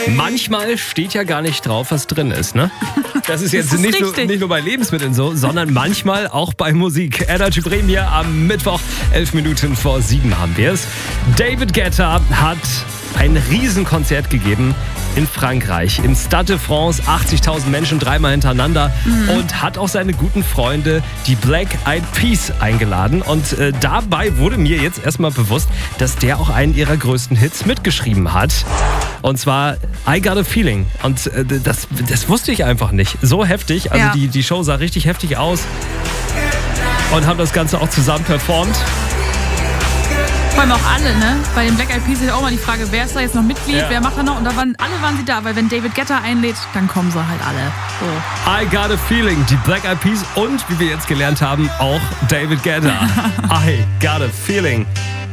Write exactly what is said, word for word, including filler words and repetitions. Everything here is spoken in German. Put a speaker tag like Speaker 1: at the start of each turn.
Speaker 1: Manchmal steht ja gar nicht drauf, was drin ist, ne? Das ist jetzt
Speaker 2: Das ist
Speaker 1: nicht, nur,
Speaker 2: richtig.
Speaker 1: nicht nur bei Lebensmitteln so, sondern manchmal auch bei Musik. Energy Premier am Mittwoch, elf Minuten vor sieben haben wir es. David Guetta hat ein Riesenkonzert gegeben in Frankreich, im Stade de France, achtzigtausend Menschen dreimal hintereinander mhm. und hat auch seine guten Freunde, die Black Eyed Peas, eingeladen. Und äh, dabei wurde mir jetzt erstmal bewusst, dass der auch einen ihrer größten Hits mitgeschrieben hat. Und zwar I Got a Feeling. Und äh, das, das wusste ich einfach nicht. So heftig, also
Speaker 2: Ja.
Speaker 1: die, die Show sah richtig heftig aus und haben das Ganze auch zusammen performt.
Speaker 2: Vor allem auch alle, ne? Bei den Black Eyed Peas ist ja auch mal die Frage, wer ist da jetzt noch Mitglied,
Speaker 1: Ja.
Speaker 2: wer macht da noch? Und da waren alle waren sie da, weil wenn David Guetta einlädt, dann kommen sie halt alle. So.
Speaker 1: I Got a Feeling, die Black Eyed Peas und, wie wir jetzt gelernt haben, auch David Guetta. I Got a Feeling.